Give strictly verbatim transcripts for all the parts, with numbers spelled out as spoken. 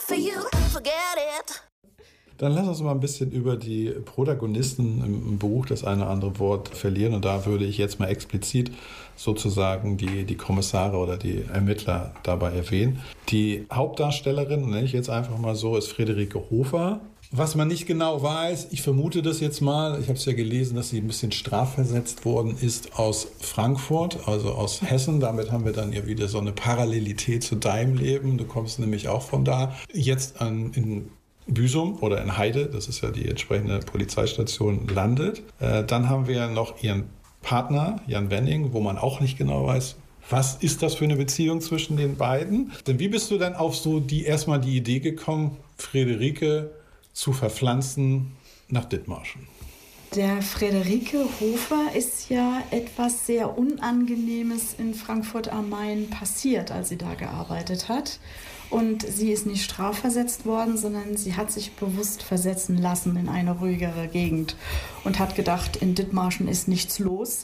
for you, forget it. Dann lass uns mal ein bisschen über die Protagonisten im Buch das eine oder andere Wort verlieren. Und da würde ich jetzt mal explizit sozusagen die, die Kommissare oder die Ermittler dabei erwähnen. Die Hauptdarstellerin, nenne ich jetzt einfach mal so, ist Friederike Hofer. Was man nicht genau weiß, ich vermute das jetzt mal, ich habe es ja gelesen, dass sie ein bisschen strafversetzt worden ist aus Frankfurt, also aus Hessen. Damit haben wir dann ja wieder so eine Parallelität zu deinem Leben. Du kommst nämlich auch von da. Jetzt an, in Büsum oder in Heide, das ist ja die entsprechende Polizeistation, landet. Äh, dann haben wir noch ihren Partner, Jan Wenning, wo man auch nicht genau weiß, was ist das für eine Beziehung zwischen den beiden? Denn wie bist du denn auf so die erstmal die Idee gekommen, Friederike zu verpflanzen nach Dithmarschen? Der Friederike Hofer ist ja etwas sehr Unangenehmes in Frankfurt am Main passiert, als sie da gearbeitet hat. Und sie ist nicht strafversetzt worden, sondern sie hat sich bewusst versetzen lassen in eine ruhigere Gegend und hat gedacht, in Dithmarschen ist nichts los.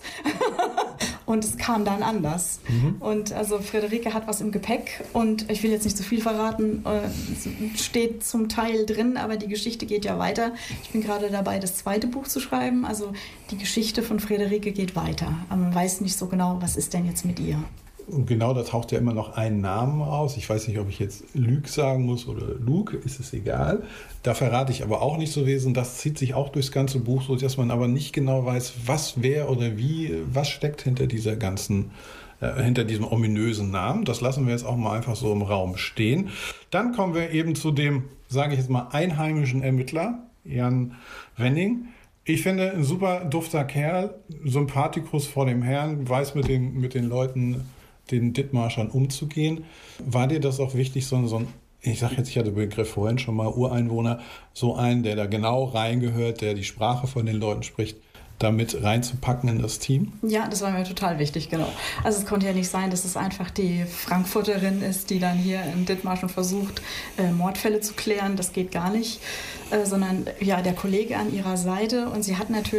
Und es kam dann anders. Mhm. Und also Friederike hat was im Gepäck und ich will jetzt nicht zu viel verraten, es steht zum Teil drin, aber die Geschichte geht ja weiter. Ich bin gerade dabei, das zweite Buch zu schreiben. Also die Geschichte von Friederike geht weiter. Aber man weiß nicht so genau, was ist denn jetzt mit ihr. Und genau, da taucht ja immer noch ein Namen aus. Ich weiß nicht, ob ich jetzt Luc sagen muss oder Luke, ist es egal. Da verrate ich aber auch nicht so wesen. Das zieht sich auch durchs ganze Buch, so dass man aber nicht genau weiß, was, wer oder wie, was steckt hinter dieser ganzen, äh, hinter diesem ominösen Namen. Das lassen wir jetzt auch mal einfach so im Raum stehen. Dann kommen wir eben zu dem, sage ich jetzt mal, einheimischen Ermittler, Jan Wenning. Ich finde, ein super dufter Kerl, Sympathikus vor dem Herrn, weiß mit den, mit den Leuten, den Dithmarschern umzugehen. War dir das auch wichtig, so, so ein, ich sage jetzt, ich hatte den Begriff vorhin schon mal, Ureinwohner, so einen, der da genau reingehört, der die Sprache von den Leuten spricht, damit reinzupacken in das Team? Ja, das war mir total wichtig, genau. Also es konnte ja nicht sein, dass es einfach die Frankfurterin ist, die dann hier in Dithmarschen versucht, äh, Mordfälle zu klären. Das geht gar nicht. Äh, sondern ja, der Kollege an ihrer Seite. Und sie hat natürlich